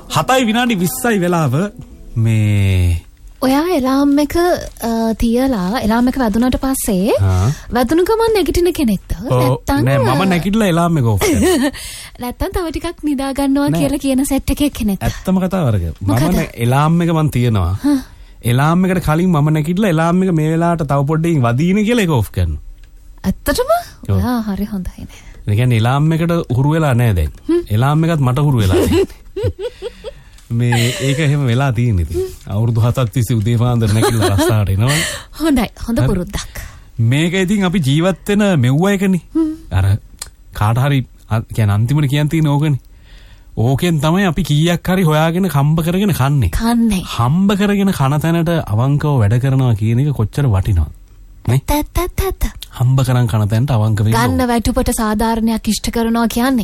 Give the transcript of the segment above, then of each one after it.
7:20 වෙලාව මේ ඔයා එලාම් එක තියලා එලාම් එක වැදුනට පස්සේ වැදුණු ගමන් නැගිටින කෙනෙක්ද? නැත්තම් නෑ මම නැගිටලා එලාම් එක ඕෆ් කරනවා. නැත්තම් තව ටිකක් නිදා ගන්නවා කියලා කියන සෙට් එකේ කෙනෙක්ද? ඇත්තම කතාව අරග. මම එලාම් එක මන් තියනවා. එලාම් එකට කලින් මම නැගිටලා එලාම් එක මේ වෙලාවට තව පොඩ්ඩකින් වදීන කියලා ඒක ඕෆ් කරනවා. ඇත්තටම? ඔයා හරි හොඳයි නේ. ඒ කියන්නේ එලාම් එකට හුරු වෙලා නෑ දැන්. එලාම් එකත් මට හුරු වෙලා තියෙන්නේ. මේ ඒක එහෙම වෙලා තියෙන ඉතින් අවුරුදු 7ක් තිස්සේ උදේ පාන්දර නැගිටලා රස්සාවට එනවා. හොඳයි හොඳ පුරුද්දක්. මේක ඉතින් අපි ජීවත් වෙන මෙව්ව එකනේ. අර කාට හරි කියන්නේ අන්තිමට කියන් තියෙන ඕකනේ. ඕකෙන් තමයි අපි කීයක් හරි හොයාගෙන හම්බ කරගෙන කන්නේ. හම්බ කරගෙන කන තැනට අවංකව වැඩ කරනවා කියන එක කොච්චර වටිනවද? නේ? තත්. හම්බ කරන් කන තැනට අවංක වෙන්න. ගන්න වැටුපට සාධාරණයක් ඉෂ්ට කරනවා කියන්නේ.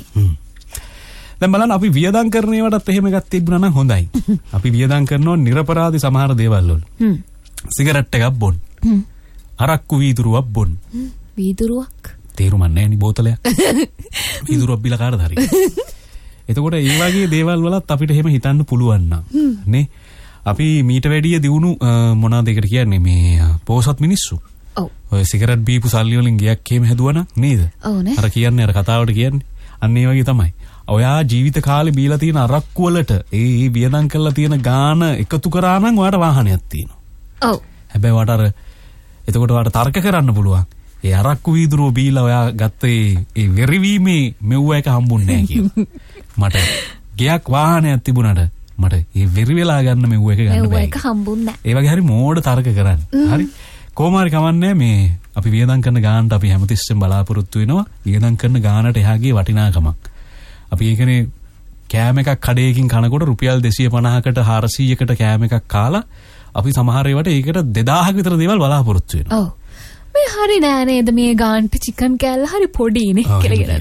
දැන් බලන්න අපි වියදම් කරන ඒවාටත් එහෙම එකක් තිබුණා නම් හොඳයි. අපි වියදම් කරනවා නිර්පරාදී සමහර දේවල් වල. සිගරට් එකක් බොන්න. අරක්කු වීදුරුවක් බොන්න. වීදුරුවක්? තේරුම් නැහැ නේ බෝතලයක්. වීදුරුවක් බිල කාටද හරි. එතකොට ඒ වගේ දේවල් වලත් අපිට එහෙම හිතන්න පුළුවන් නම් නේ. අපි මීට වැඩිය දියුණු මොනවාද ඒකට කියන්නේ මේ පොහොසත් මිනිස්සු. ඔව්. ඔය සිගරට් බීපු සල්ලි වලින් ගයක් එහෙම හැදුවා නම් නේද? ඔව් නේ. අර කියන්නේ අර කතාවට කියන්නේ. අන්න ඒ වගේ තමයි. ඔයා ජීවිත කාලේ බීලා තියෙන අරක්කු වලට ඒ වියදම් කරලා තියෙන ගාන එකතු කරා නම් ඔයාට වාහනයක් තියෙනවා. ඔව්. හැබැයි ඔයාට අර එතකොට ඔයාට තර්ක කරන්න පුළුවන්. ඒ අරක්කු වීදුරුව බීලා ඔයා ගත්ත ඒ වෙරිවීමේ මෙව්ව එක හම්බුන්නේ නැහැ කියලා. මට ගයක් වාහනයක් තිබුණාට මට ඒ වෙරි වෙලා ගන්න මෙව්ව එක ගන්න බෑ. මෙව්ව එක හම්බුන්නේ නැහැ. ඒ වගේ හරි මෝඩ තර්ක කරන්න. හරි. කොහොම හරි කවන්නේ මේ අපි වියදම් කරන ගානට අපි හැමතිස්සෙම බලාපොරොත්තු වෙනවා. වියදම් කරන ගානට එහාගේ වටිනාකමක්. අපි ඒකනේ කෑම එකක් කඩේකින් කනකොට රුපියල් 250කට 400කට කෑම එකක් කාලා අපි සමහර ඒවාට ඒකට 2000ක විතර දේවල් බලාපොරොත්තු වෙනවා. ඔව්. මේ හරි නෑ නේද මේ ගාන්ට චිකන් කෑල්ල හරි පොඩිනේ කියලා.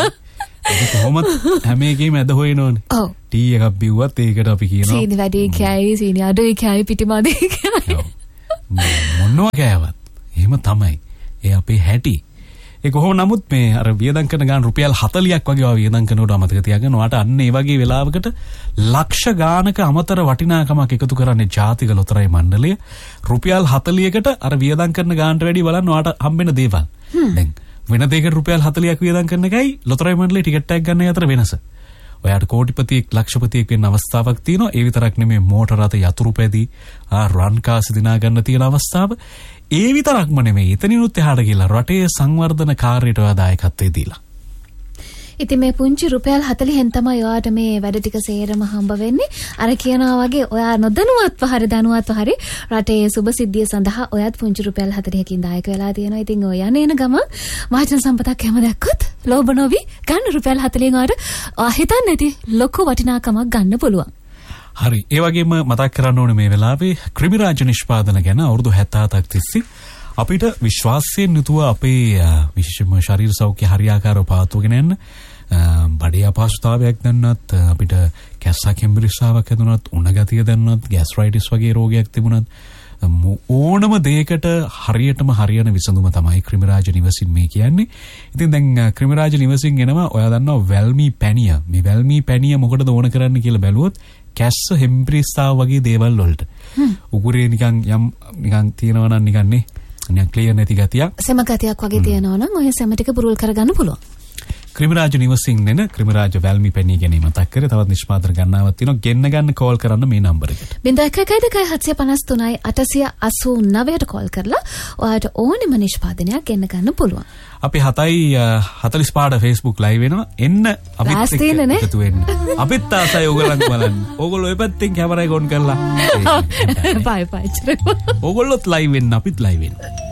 ඒක කොහොමද හැම එකේම ඇද හොයනෝනේ. ඔව්. ටී එකක් බිව්වත් ඒකට අපි කියනවා සීනි වැඩි කෑයි සීනි අඩුයි කෑයි පිටිමදේ කෑයි. මොනවා කෑවත් එහෙම තමයි. ඒ අපේ හැටි. ඒ කොහොම නමුත් මේ අර වියදම් කරන ගාන රුපියල් 40ක් වගේ වියදම් කරනකොට අමතක තියාගන්න ඔයාට අන්න ඒ වගේ වෙලාවකට ලක්ෂ ගානක අමතර වටිනාකමක් එකතු කරන්නේ ජාතික ලොතරැයි මණ්ඩලය. රුපියල් 40කට අර වියදම් කරන ගානට වැඩි බලන්න ඔයාට හම්බෙන දේවල්. දැන් වෙන දෙයකට රුපියල් 40ක් වියදම් කරන එකයි ලොතරැයි මණ්ඩලයේ ටිකට් එකක් ගන්න අතර වෙනස. ඔයාට කෝටිපතියෙක් ලක්ෂපතියෙක් වෙන්න අවස්ථාවක් තියෙනවා. ඒ විතරක් නෙමෙයි මෝටර රථ යතුරු පැදි රන් කාසි දිනා ගන්න තියෙන අවස්ථාව. ඒ විතරක්ම නෙමෙයි එතනිනුත් එහාට ගිහලා රටේ සංවර්ධන කාර්යයට ඔයා දායකත්වයේ දීලා. ඉතින් මේ පුංචි රුපියල් 40න් තමයි ඔයාට මේ වැඩ ටික සේරම හම්බ වෙන්නේ. අර කියනවා වගේ ඔයා නොදැනුවත්ව හරි දැනුවත්ව හරි රටේ සුබ සිද්ධිය සඳහා ඔයත් පුංචි රුපියල් 40කින් දායක වෙලා තියෙනවා. ඉතින් ඔය යන ගම මහජන සම්පතක් හැම දැක්කොත් ලෝභ නොවි ගන්න රුපියල් 40න් ඔයාට හිතන්නේ නැති ලොකු වටිනාකමක් ගන්න පුළුවන්. හරි. ඒ වගේම මතක් කරන්න ඕනේ මේ වෙලාවේ ක්‍රිමිරාජ නිෂ්පාදන ගැන අවුරුදු 77ක් තිස්සේ අපිට විශ්වාසයෙන් යුතුව අපේ විශේෂම ශරීර සෞඛ්‍ය හරියාකාරව පවත්වාගෙන යන්න බඩේ අපහසුතාවයක් දැන්නත් අපිට කැස්සක් හෙම්බිරිස්සාවක් හැදුනත් උණ ගතිය දැන්නත් ગેස්ට්‍රයිටිස් වගේ රෝගයක් තිබුණත් ඕනම දෙයකට හරියටම හරියන විසඳුම තමයි ක්‍රිමිරාජ නිවසින් මේ කියන්නේ. ඉතින් දැන් ක්‍රිමිරාජ නිවසින් එනවා ඔයා දන්නවා වැල්මී පැණිය. මේ වැල්මී පැණිය මොකටද ඕන කරන්නේ කියලා බැලුවොත් කැස්ස හෙම්බිරිස්සාව වගේ දේවල් වලට. උගුරේ නිකන් නිකන් තියනවා නම් නිකන් නේ නිකන් ක්ලියර් නැති ගතියක්. සෙම ගතියක් වගේ තියනවා නම් ඔය සෙම ටික පුරුල් කරගන්න පුළුවන්. ක්‍රිමිරාජ නිවසින් නෙන ක්‍රිමිරාජ වැල්මි පැණිය ගැන මතක් කරේ තවත් නිෂ්පාදන ගණනාවක් තියෙනවා. ගෙන්න ගන්න කෝල් කරන්න මේ නම්බර එකට. 0112 කෝල් කරලා ඔයාලට ඕනෙම නිෂ්පාදනයක් ගෙන්න ගන්න පුළුවන්. අපි 7:45 Facebook live වෙනවා. එන්න අපිත් එකතු වෙන්න. අපිත් ආසයි ඕගොල්ලන් බලන්න. ඕගොල්ලෝ ඔය පැත්තෙන් කැමරා එක ඔන් කරලා. බයි බයි. ඕගොල්ලොත් live වෙන්න අපිත් live වෙන්න.